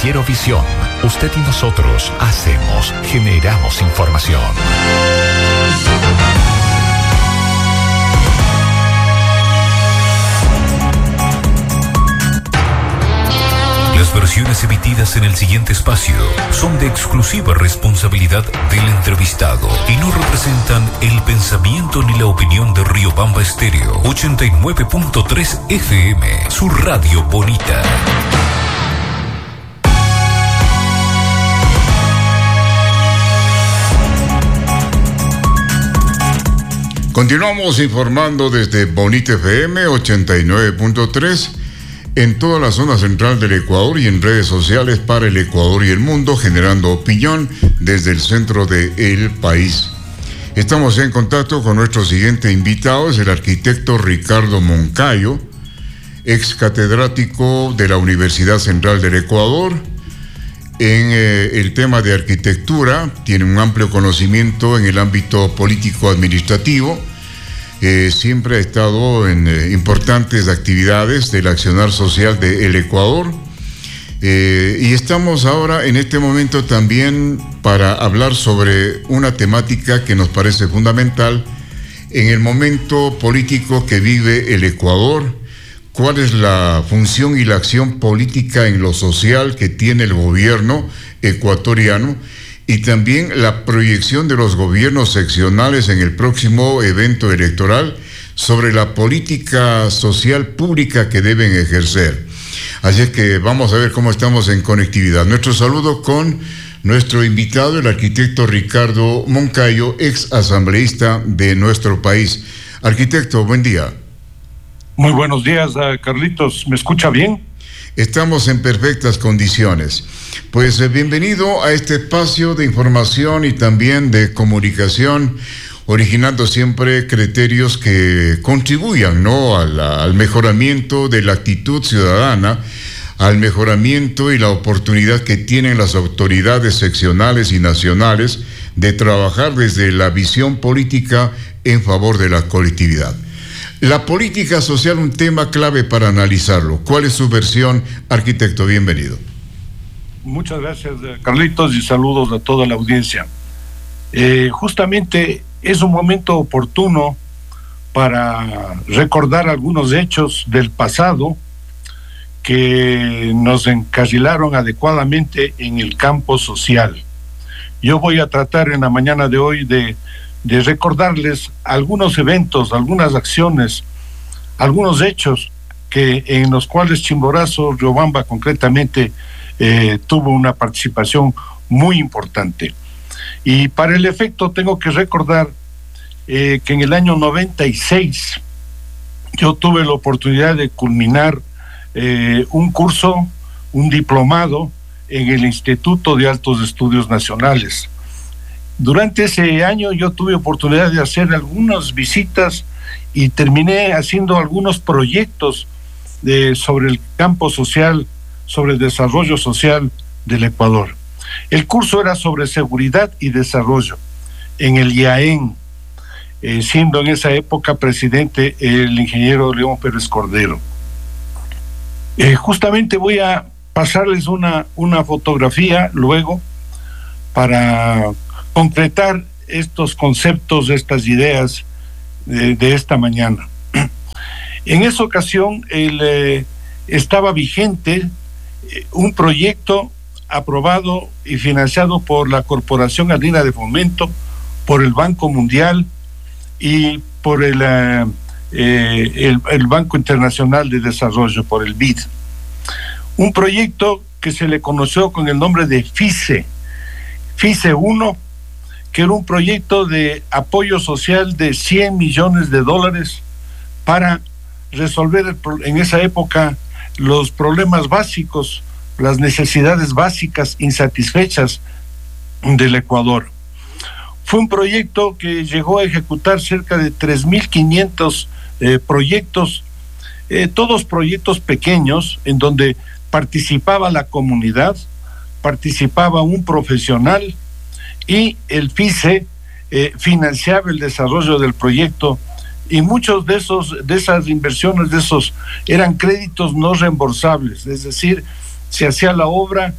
Noticiero Visión. Usted y nosotros generamos información. Las versiones emitidas en el siguiente espacio son de exclusiva responsabilidad del entrevistado y no representan el pensamiento ni la opinión de Riobamba Estéreo 89.3 FM, su radio bonita. Continuamos informando desde Bonita FM 89.3 en toda la zona central del Ecuador y en redes sociales para el Ecuador y el mundo, generando opinión desde el centro del país. Estamos en contacto con nuestro siguiente invitado, es el arquitecto Ricardo Moncayo, ex catedrático de la Universidad Central del Ecuador. En el tema de arquitectura, tiene un amplio conocimiento en el ámbito político-administrativo. Siempre ha estado en importantes actividades del accionar social del Ecuador. Y estamos ahora en este momento también para hablar sobre una temática que nos parece fundamental en el momento político que vive el Ecuador. ¿Cuál es la función y la acción política en lo social que tiene el gobierno ecuatoriano? Y también la proyección de los gobiernos seccionales en el próximo evento electoral sobre la política social pública que deben ejercer. Así es que vamos a ver cómo estamos en conectividad. Nuestro saludo con nuestro invitado, el arquitecto Ricardo Moncayo, ex asambleísta de nuestro país. Arquitecto, buen día. Muy buenos días, Carlitos. ¿Me escucha bien? Estamos en perfectas condiciones. Pues bienvenido a este espacio de información y también de comunicación, originando siempre criterios que contribuyan, ¿no?, al mejoramiento de la actitud ciudadana, al mejoramiento y la oportunidad que tienen las autoridades seccionales y nacionales de trabajar desde la visión política en favor de la colectividad. La política social, un tema clave para analizarlo. ¿Cuál es su versión, arquitecto? Bienvenido. Muchas gracias, Carlitos, y saludos a toda la audiencia. Justamente es un momento oportuno para recordar algunos hechos del pasado que nos encarrilaron adecuadamente en el campo social. Yo voy a tratar en la mañana de hoy de recordarles algunos eventos, algunas acciones, algunos hechos en los cuales Chimborazo, Riobamba concretamente, tuvo una participación muy importante. Y para el efecto tengo que recordar que en el año 96 yo tuve la oportunidad de culminar un curso, un diplomado en el Instituto de Altos Estudios Nacionales. Durante ese año yo tuve oportunidad de hacer algunas visitas y terminé haciendo algunos proyectos sobre el campo social, sobre el desarrollo social del Ecuador. El curso era sobre seguridad y desarrollo en el IAEN, siendo en esa época presidente el ingeniero León Pérez Cordero. Justamente voy a pasarles una fotografía luego para concretar estos conceptos, estas ideas de esta mañana. En esa ocasión estaba vigente un proyecto aprobado y financiado por la Corporación Andina de Fomento, por el Banco Mundial y por el Banco Internacional de Desarrollo, por el BID. Un proyecto que se le conoció con el nombre de FICE 1, que era un proyecto de apoyo social de $100 millones para resolver en esa época los problemas básicos, las necesidades básicas insatisfechas del Ecuador. Fue un proyecto que llegó a ejecutar cerca de 3.500 proyectos, todos proyectos pequeños en donde participaba la comunidad, participaba un profesional y el FICE financiaba el desarrollo del proyecto, y muchos de esas inversiones, eran créditos no reembolsables, es decir, se hacía la obra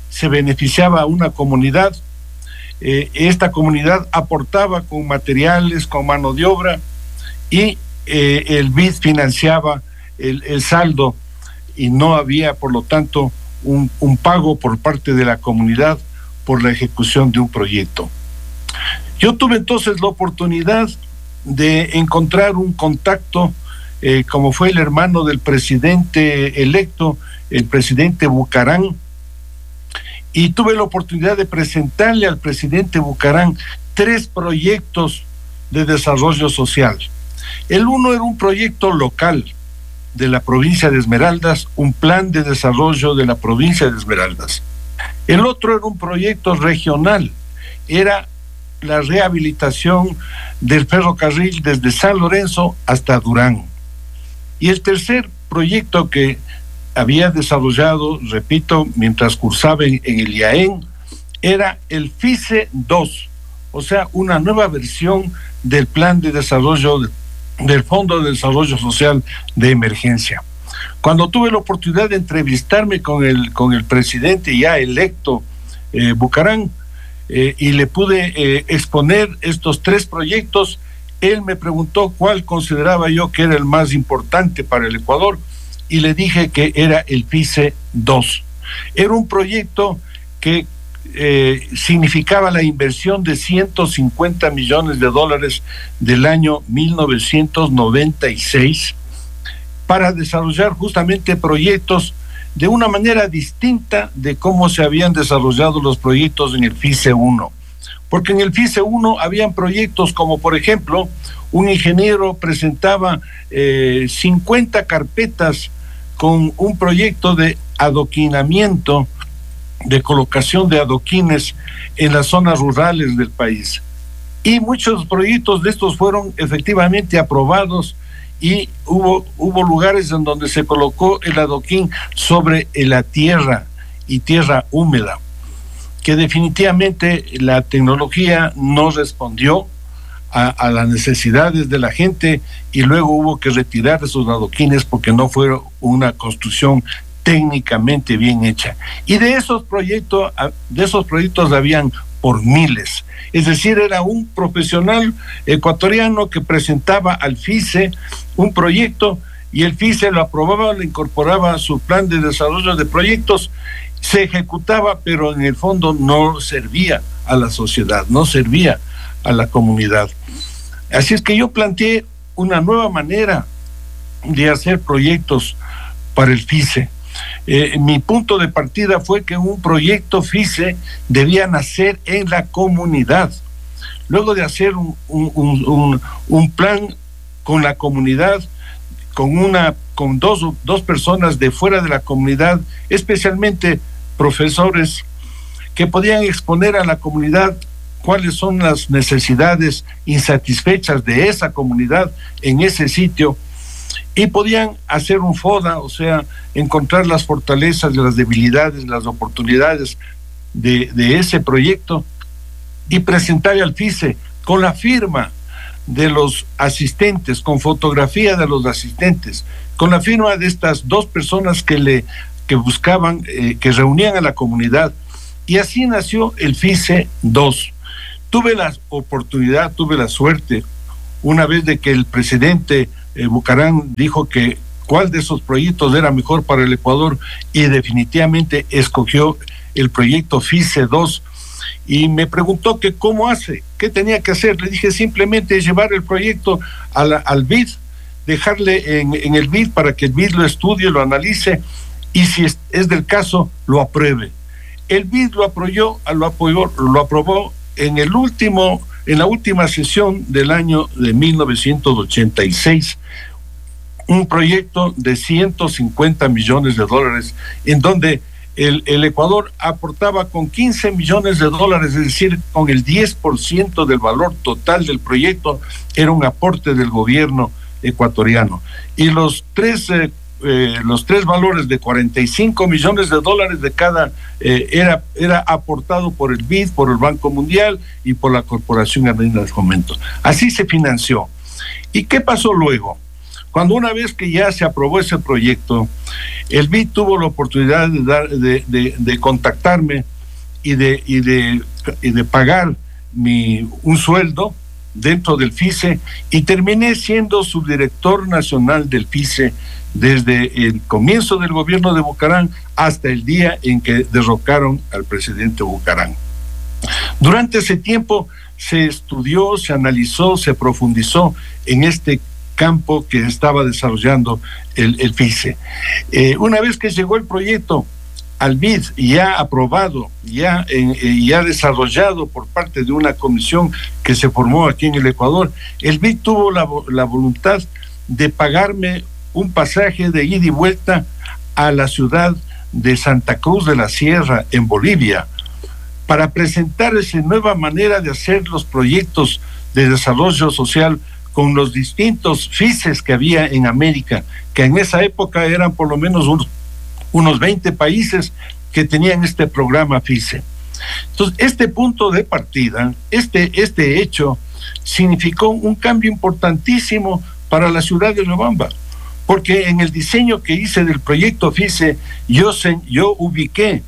se beneficiaba a una comunidad, esta comunidad aportaba con materiales, con mano de obra, y el BID financiaba el saldo, y no había, por lo tanto, un pago por parte de la comunidad por la ejecución de un proyecto. Yo tuve entonces la oportunidad de encontrar un contacto, como fue el hermano del presidente electo, el presidente Bucarán, y tuve la oportunidad de presentarle al presidente Bucarán 3 proyectos de desarrollo social. El uno era un proyecto local de la provincia de Esmeraldas, un plan de desarrollo de la provincia de Esmeraldas. El otro era un proyecto regional, era la rehabilitación del ferrocarril desde San Lorenzo hasta Durán. Y el tercer proyecto que había desarrollado, repito, mientras cursaba en el IAEN, era el FICE 2, o sea, una nueva versión del plan de desarrollo del Fondo de Desarrollo Social de Emergencia. Cuando tuve la oportunidad de entrevistarme con el presidente ya electo, Bucarán, y le pude exponer estos 3 proyectos, él me preguntó cuál consideraba yo que era el más importante para el Ecuador, y le dije que era el FICE 2. Era un proyecto que significaba la inversión de $150 millones del año 1996 para desarrollar justamente proyectos de una manera distinta de cómo se habían desarrollado los proyectos en el FICE 1. Porque en el FICE 1 habían proyectos como, por ejemplo, un ingeniero presentaba 50 carpetas con un proyecto de adoquinamiento, de colocación de adoquines en las zonas rurales del país. Y muchos proyectos de estos fueron efectivamente aprobados, y hubo lugares en donde se colocó el adoquín sobre la tierra y tierra húmeda, que definitivamente la tecnología no respondió a las necesidades de la gente, y luego hubo que retirar esos adoquines porque no fue una construcción técnicamente bien hecha. Y de esos proyectos habían por miles. Es decir, era un profesional ecuatoriano que presentaba al FICE un proyecto, y el FICE lo aprobaba, lo incorporaba a su plan de desarrollo de proyectos, se ejecutaba, pero en el fondo no servía a la sociedad, no servía a la comunidad. Así es que yo planteé una nueva manera de hacer proyectos para el FICE. Mi punto de partida fue que un proyecto FICE debía nacer en la comunidad. Luego de hacer un plan con la comunidad, con dos personas de fuera de la comunidad, especialmente profesores, que podían exponer a la comunidad cuáles son las necesidades insatisfechas de esa comunidad en ese sitio, y podían hacer un FODA, o sea, encontrar las fortalezas, las debilidades, las oportunidades de ese proyecto, y presentarle al FICE con la firma de los asistentes, con fotografía de los asistentes, con la firma de estas 2 personas que buscaban, que reunían a la comunidad. Y así nació el FICE 2. Tuve la oportunidad, tuve la suerte, una vez de que el presidente Bucarán dijo que cuál de esos proyectos era mejor para el Ecuador, y definitivamente escogió el proyecto FICE 2, y me preguntó que cómo hace, qué tenía que hacer. Le dije simplemente llevar el proyecto al BID, dejarle en el BID para que el BID lo estudie, lo analice, y si es del caso, lo apruebe. El BID lo aprobó en la última sesión del año de 1986, un proyecto de $150 millones, en donde el Ecuador aportaba con $15 millones, es decir, con el 10% del valor total del proyecto, era un aporte del gobierno ecuatoriano. Y los tres valores de $45 millones de cada era aportado por el BID, por el Banco Mundial y por la Corporación Andina de Fomento. Así se financió. ¿Y qué pasó luego? Cuando una vez que ya se aprobó ese proyecto, el BID tuvo la oportunidad de contactarme y de pagar un sueldo dentro del FICE, y terminé siendo subdirector nacional del FICE desde el comienzo del gobierno de Bucarán hasta el día en que derrocaron al presidente Bucarán. Durante ese tiempo se estudió, se analizó, se profundizó en este campo que estaba desarrollando el FICE. Una vez que llegó el proyecto al BID, ya aprobado, ya desarrollado por parte de una comisión que se formó aquí en el Ecuador, el BID tuvo la voluntad de pagarme un pasaje de ida y vuelta a la ciudad de Santa Cruz de la Sierra, en Bolivia, para presentar esa nueva manera de hacer los proyectos de desarrollo social con los distintos FICES que había en América, que en esa época eran por lo menos unos 20 países que tenían este programa FICE. Entonces, este punto de partida, este hecho, significó un cambio importantísimo para la ciudad de Riobamba, porque en el diseño que hice del proyecto FICE, yo ubiqué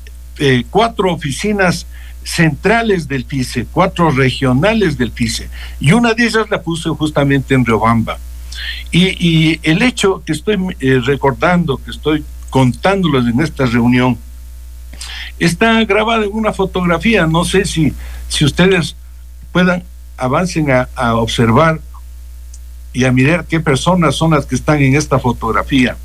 4 oficinas centrales del FICE, 4 regionales del FICE, y una de ellas la puse justamente en Riobamba. Y el hecho que estoy recordando, que estoy contándoles en esta reunión, está grabado en una fotografía. No sé si ustedes avancen a observar y a mirar qué personas son las que están en esta fotografía,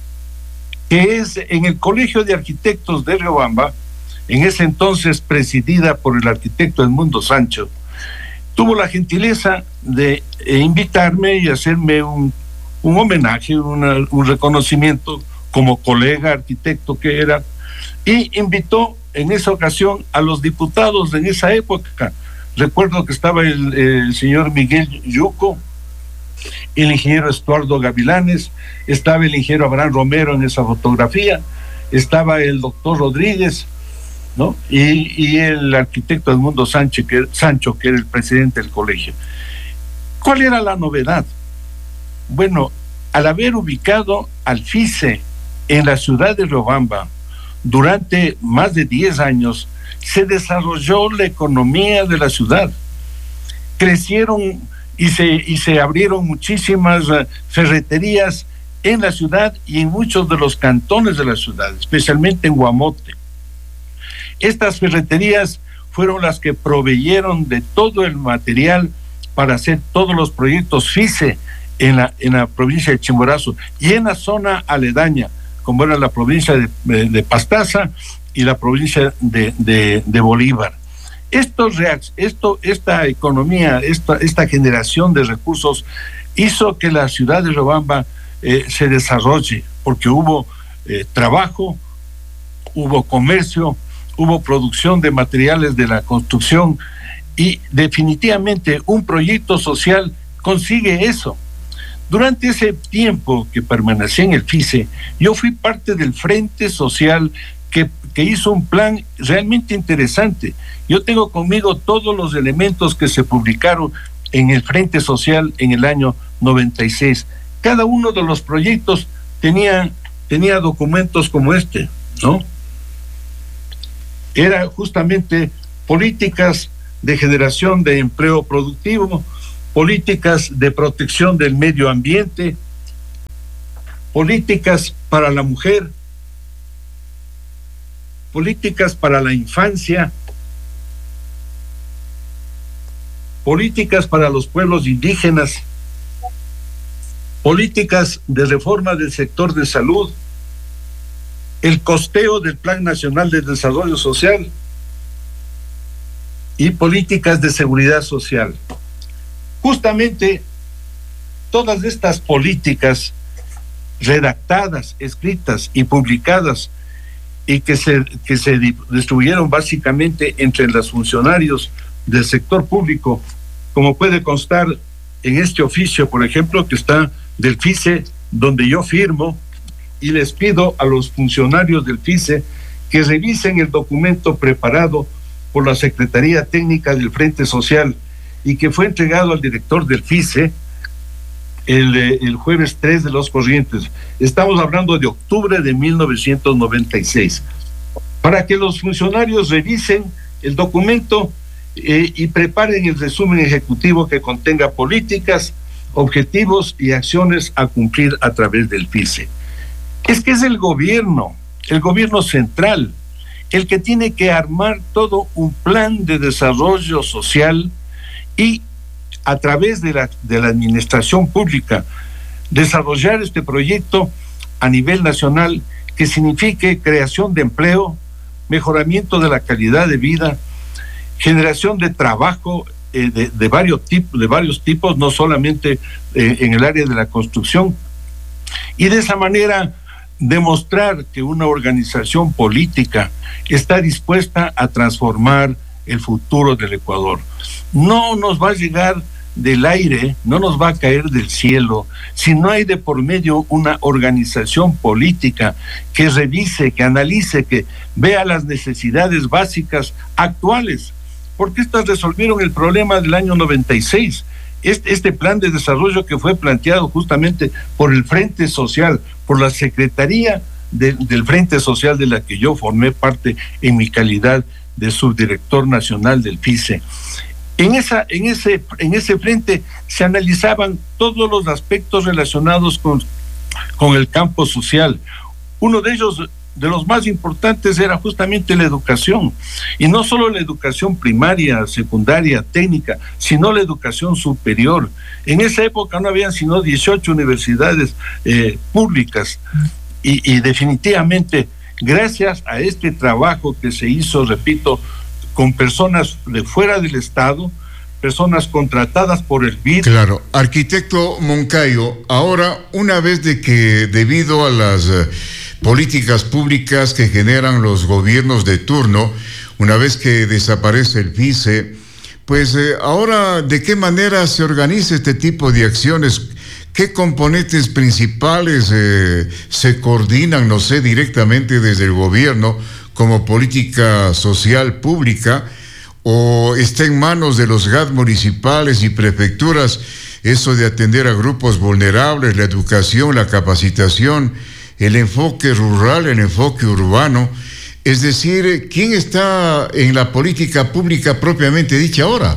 que es en el Colegio de Arquitectos de Riobamba, en ese entonces presidida por el arquitecto Edmundo Sancho. Tuvo la gentileza de invitarme y hacerme un homenaje, un reconocimiento como colega arquitecto que era, y invitó en esa ocasión a los diputados en esa época. Recuerdo que estaba el señor Miguel Yuco, el ingeniero Estuardo Gavilanes, estaba el ingeniero Abraham Romero en esa fotografía, estaba el doctor Rodríguez, ¿no? Y el arquitecto Edmundo Sancho, que era el presidente del colegio. ¿Cuál era la novedad? Bueno, al haber ubicado al FICE en la ciudad de Riobamba durante más de 10 años, se desarrolló la economía de la ciudad. Crecieron y se abrieron muchísimas ferreterías en la ciudad y en muchos de los cantones de la ciudad, especialmente en Guamote. Estas ferreterías fueron las que proveyeron de todo el material para hacer todos los proyectos FICE en la provincia de Chimborazo y en la zona aledaña, como era la provincia de Pastaza y la provincia de Bolívar. Esta economía, esta generación de recursos hizo que la ciudad de Riobamba se desarrolle, porque hubo trabajo, hubo comercio, hubo producción de materiales de la construcción, y definitivamente un proyecto social consigue eso. Durante ese tiempo que permanecí en el FICE, yo fui parte del Frente Social que hizo un plan realmente interesante. Yo tengo conmigo todos los elementos que se publicaron en el Frente Social en el año 96. Cada uno de los proyectos tenía documentos como este, ¿no? Era justamente políticas de generación de empleo productivo, políticas de protección del medio ambiente, políticas para la mujer, políticas para la infancia, políticas para los pueblos indígenas, políticas de reforma del sector de salud, el costeo del Plan Nacional de Desarrollo Social y políticas de seguridad social. Justamente todas estas políticas redactadas, escritas y publicadas, y que se distribuyeron básicamente entre los funcionarios del sector público, como puede constar en este oficio, por ejemplo, que está del FICE, donde yo firmo, y les pido a los funcionarios del FICE que revisen el documento preparado por la Secretaría Técnica del Frente Social y que fue entregado al director del FICE el jueves 3 de los corrientes. Estamos hablando de octubre de 1996. Para que los funcionarios revisen el documento y preparen el resumen ejecutivo que contenga políticas, objetivos y acciones a cumplir a través del FICE. Es que es el gobierno central, el que tiene que armar todo un plan de desarrollo social y a través de la administración pública desarrollar este proyecto a nivel nacional que signifique creación de empleo, mejoramiento de la calidad de vida, generación de trabajo de varios tipos, no solamente en el área de la construcción, y de esa manera demostrar que una organización política está dispuesta a transformar el futuro del Ecuador. No nos va a llegar del aire, no nos va a caer del cielo, si no hay de por medio una organización política que revise, que analice, que vea las necesidades básicas actuales, porque estas resolvieron el problema del año 96. Este plan de desarrollo que fue planteado justamente por el Frente Social, por la Secretaría del Frente Social de la que yo formé parte en mi calidad de subdirector nacional del FICE. En ese frente se analizaban todos los aspectos relacionados con el campo social. Uno de ellos, de los más importantes, era justamente la educación, y no solo la educación primaria, secundaria, técnica, sino la educación superior. En esa época no habían sino 18 universidades públicas, y definitivamente, gracias a este trabajo que se hizo, repito, con personas de fuera del Estado, personas contratadas por el BID. Claro, arquitecto Moncayo, ahora, una vez de que debido a las políticas públicas que generan los gobiernos de turno, una vez que desaparece el FICE, pues ahora, ¿de qué manera se organiza este tipo de acciones? ¿Qué componentes principales se coordinan, no sé, directamente desde el gobierno como política social pública, o está en manos de los GAT municipales y prefecturas eso de atender a grupos vulnerables, la educación, la capacitación, el enfoque rural, el enfoque urbano? Es decir, ¿quién está en la política pública propiamente dicha ahora?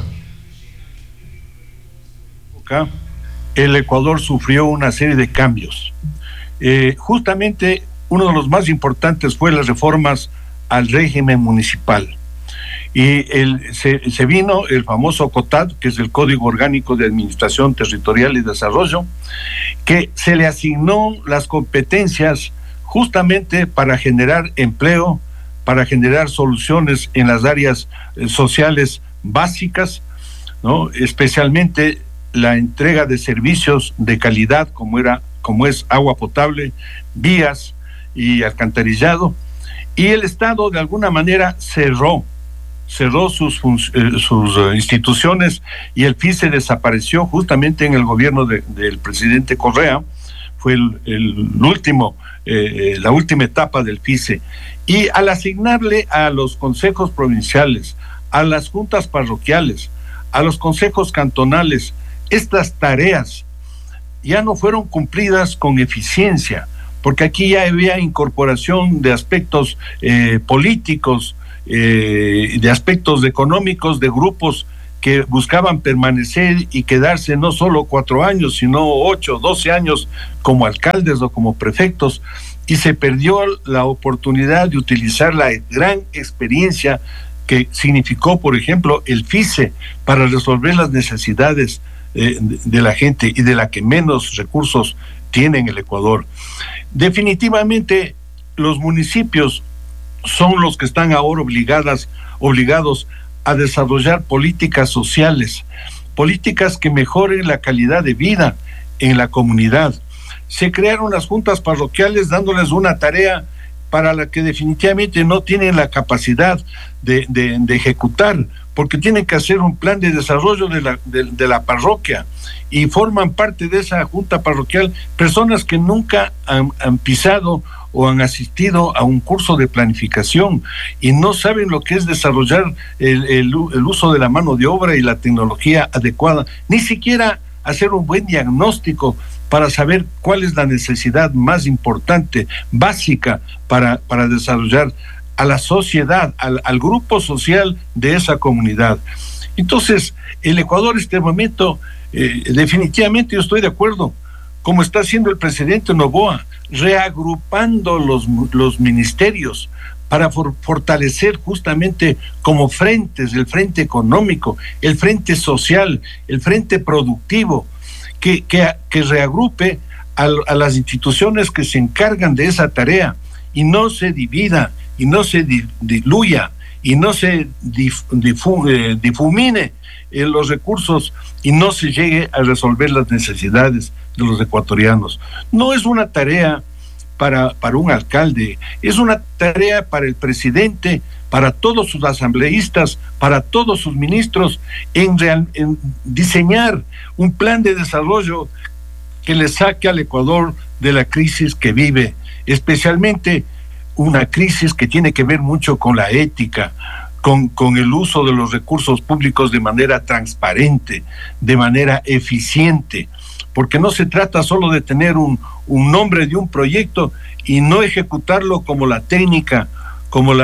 El Ecuador sufrió una serie de cambios. Justamente uno de los más importantes fue las reformas al régimen municipal. Y se vino el famoso COTAD, que es el Código Orgánico de Administración Territorial y Desarrollo, que se le asignó las competencias justamente para generar empleo, para generar soluciones en las áreas sociales básicas, ¿no? Especialmente la entrega de servicios de calidad, como es agua potable, vías y alcantarillado. Y el Estado de alguna manera cerró sus instituciones, y el FICE desapareció justamente en el gobierno del presidente Correa. Fue la última etapa del FICE. Y al asignarle a los consejos provinciales, a las juntas parroquiales, a los consejos cantonales, estas tareas ya no fueron cumplidas con eficiencia, porque aquí ya había incorporación de aspectos políticos, de aspectos económicos, de grupos que buscaban permanecer y quedarse no solo 4 años, sino 8, 12 años como alcaldes o como prefectos, y se perdió la oportunidad de utilizar la gran experiencia que significó, por ejemplo, el FICE para resolver las necesidades de la gente y de la que menos recursos tiene en el Ecuador. Definitivamente los municipios son los que están ahora obligados a desarrollar políticas sociales, políticas que mejoren la calidad de vida en la comunidad. Se crearon las juntas parroquiales dándoles una tarea para la que definitivamente no tienen la capacidad de ejecutar, porque tienen que hacer un plan de desarrollo de la parroquia, y forman parte de esa junta parroquial personas que nunca han pisado o han asistido a un curso de planificación y no saben lo que es desarrollar el uso de la mano de obra y la tecnología adecuada. Ni siquiera hacer un buen diagnóstico para saber cuál es la necesidad más importante, básica, para desarrollar a la sociedad, al grupo social de esa comunidad. Entonces, el Ecuador en este momento, definitivamente yo estoy de acuerdo, como está haciendo el presidente Noboa, reagrupando los ministerios para fortalecer justamente como frentes, el frente económico, el frente social, el frente productivo, que reagrupe a las instituciones que se encargan de esa tarea y no se divida y no se diluya y no se difumine los recursos y no se llegue a resolver las necesidades de los ecuatorianos. No es una tarea para un alcalde, es una tarea para el presidente, para todos sus asambleístas, para todos sus ministros, en diseñar un plan de desarrollo que le saque al Ecuador de la crisis que vive, especialmente una crisis que tiene que ver mucho con la ética, con el uso de los recursos públicos de manera transparente, de manera eficiente, porque no se trata solo de tener un nombre de un proyecto y no ejecutarlo como la técnica, como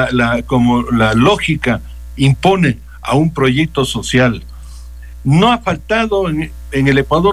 la lógica impone a un proyecto social. No ha faltado en el Ecuador,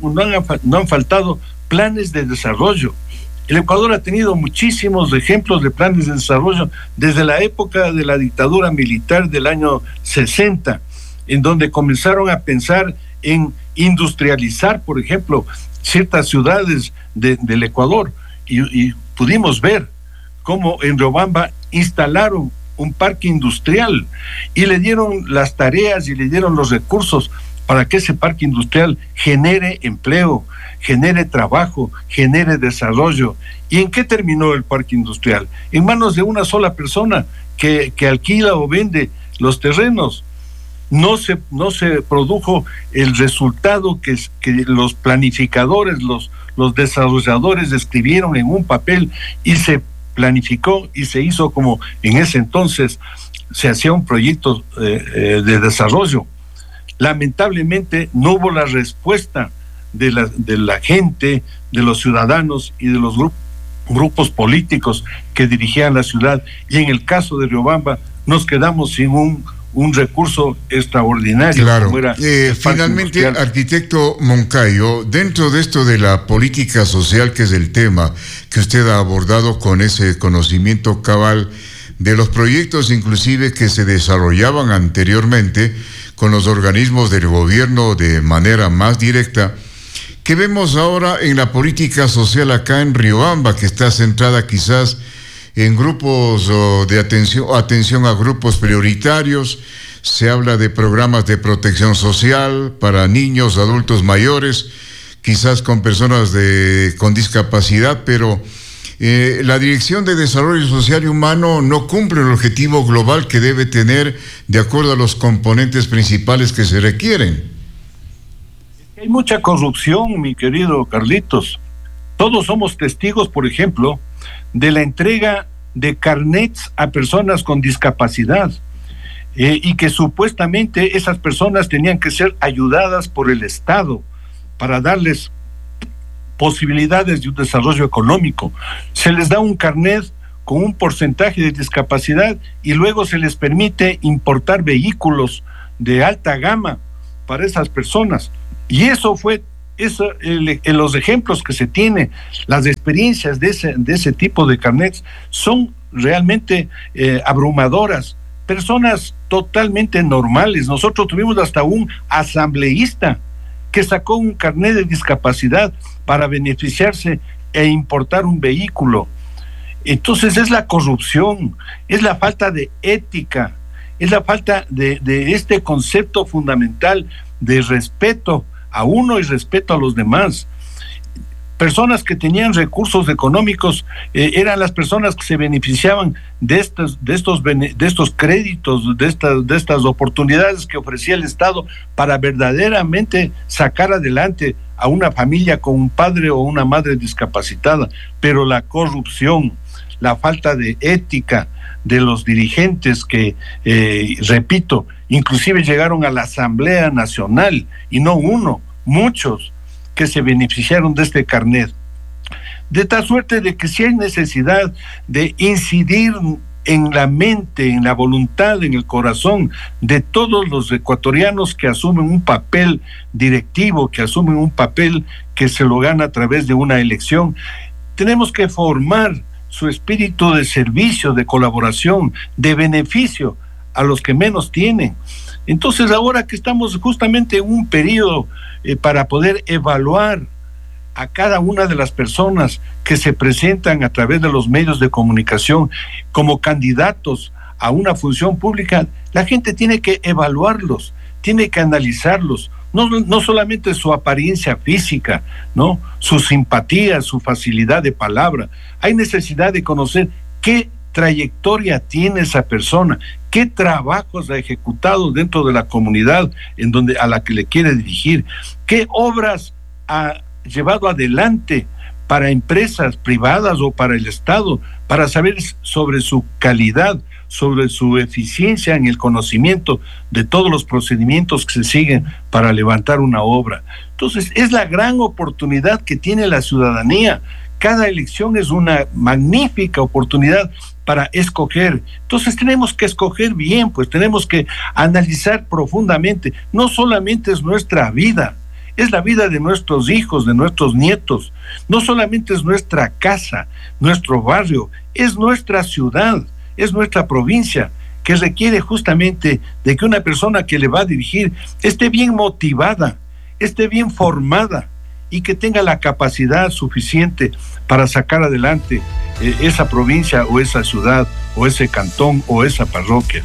no han faltado planes de desarrollo. El Ecuador ha tenido muchísimos ejemplos de planes de desarrollo desde la época de la dictadura militar del año 60, en donde comenzaron a pensar en industrializar, por ejemplo, ciertas ciudades del Ecuador, y pudimos ver cómo en Riobamba instalaron un parque industrial y le dieron las tareas y le dieron los recursos para que ese parque industrial genere empleo, genere trabajo, genere desarrollo. ¿Y en qué terminó el parque industrial? En manos de una sola persona que alquila o vende los terrenos. No se produjo el resultado que los planificadores, los desarrolladores escribieron en un papel, y se planificó y se hizo como en ese entonces se hacía un proyecto de desarrollo. Lamentablemente no hubo la respuesta de la gente, de los ciudadanos y de los grupos políticos que dirigían la ciudad, y en el caso de Riobamba nos quedamos sin un recurso extraordinario. Claro. Como era finalmente, arquitecto Moncayo, dentro de esto de la política social, que es el tema que usted ha abordado con ese conocimiento cabal de los proyectos inclusive que se desarrollaban anteriormente con los organismos del gobierno de manera más directa, ¿qué vemos ahora en la política social acá en Riobamba, que está centrada quizás en grupos de atención a grupos prioritarios? Se habla de programas de protección social para niños, adultos mayores, quizás con personas con discapacidad, pero la Dirección de Desarrollo Social y Humano no cumple el objetivo global que debe tener de acuerdo a los componentes principales que se requieren. Hay mucha corrupción, mi querido Carlitos. Todos somos testigos, por ejemplo, de la entrega de carnets a personas con discapacidad, y que supuestamente esas personas tenían que ser ayudadas por el Estado para darles posibilidades de un desarrollo económico. Se les da un carnet con un porcentaje de discapacidad y luego se les permite importar vehículos de alta gama para esas personas. Y eso fue los ejemplos que se tiene, las experiencias de ese tipo de carnets son realmente abrumadoras. Personas totalmente normales. Nosotros tuvimos hasta un asambleísta que sacó un carnet de discapacidad para beneficiarse e importar un vehículo. Entonces es la corrupción, es la falta de ética, es la falta de este concepto fundamental de respeto a uno y respeto a los demás. Personas que tenían recursos económicos eran las personas que se beneficiaban de estos créditos, de estas oportunidades que ofrecía el Estado para verdaderamente sacar adelante a una familia con un padre o una madre discapacitada. Pero la corrupción, la falta de ética de los dirigentes que, repito, inclusive llegaron a la Asamblea Nacional, y no uno, muchos que se beneficiaron de este carnet. De tal suerte de que si hay necesidad de incidir en la mente, en la voluntad, en el corazón de todos los ecuatorianos que asumen un papel directivo, que asumen un papel que se lo gana a través de una elección, tenemos que formar su espíritu de servicio, de colaboración, de beneficio a los que menos tienen. Entonces, ahora que estamos justamente en un periodo para poder evaluar a cada una de las personas que se presentan a través de los medios de comunicación como candidatos a una función pública, la gente tiene que evaluarlos, tiene que analizarlos, no solamente su apariencia física, ¿no? Su simpatía, su facilidad de palabra. Hay necesidad de conocer qué trayectoria tiene esa persona, qué trabajos ha ejecutado dentro de la comunidad a la que le quiere dirigir, qué obras ha llevado adelante para empresas privadas o para el Estado, para saber sobre su calidad, sobre su eficiencia en el conocimiento de todos los procedimientos que se siguen para levantar una obra. Entonces, es la gran oportunidad que tiene la ciudadanía. Cada elección es una magnífica oportunidad para escoger. Entonces tenemos que escoger bien, pues tenemos que analizar profundamente. No solamente es nuestra vida, es la vida de nuestros hijos, de nuestros nietos. No solamente es nuestra casa, nuestro barrio, es nuestra ciudad, es nuestra provincia, que requiere justamente de que una persona que le va a dirigir esté bien motivada, esté bien formada y que tenga la capacidad suficiente para sacar adelante esa provincia o esa ciudad o ese cantón o esa parroquia.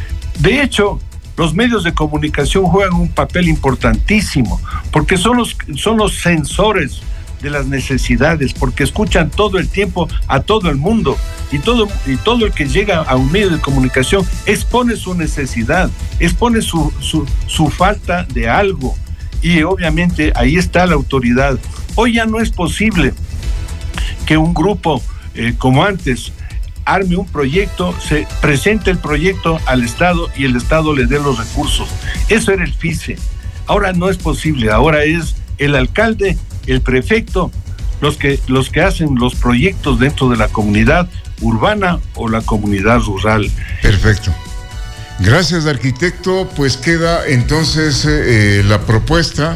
De hecho, los medios de comunicación juegan un papel importantísimo porque son los sensores de las necesidades, porque escuchan todo el tiempo a todo el mundo y todo el que llega a un medio de comunicación expone su necesidad, expone su falta de algo, y obviamente ahí está la autoridad. Hoy ya no es posible que un grupo como antes arme un proyecto, se presente el proyecto al Estado y el Estado le dé los recursos. Eso era el FICE. Ahora no es posible, ahora es el alcalde, el prefecto, los que hacen los proyectos dentro de la comunidad urbana o la comunidad rural. Perfecto. Gracias, arquitecto. Pues queda entonces la propuesta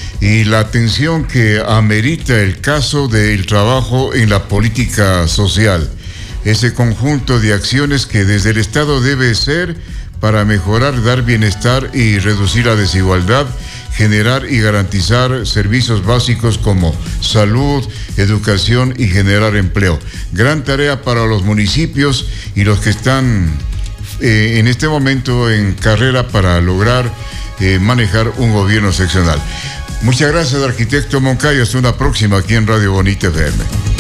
y la atención que amerita el caso del trabajo en la política social. Ese conjunto de acciones que desde el Estado debe ser para mejorar, dar bienestar y reducir la desigualdad, generar y garantizar servicios básicos como salud, educación y generar empleo. Gran tarea para los municipios y los que están en este momento en carrera para lograr manejar un gobierno seccional. Muchas gracias, arquitecto Moncayo. Hasta una próxima aquí en Radio Bonita FM.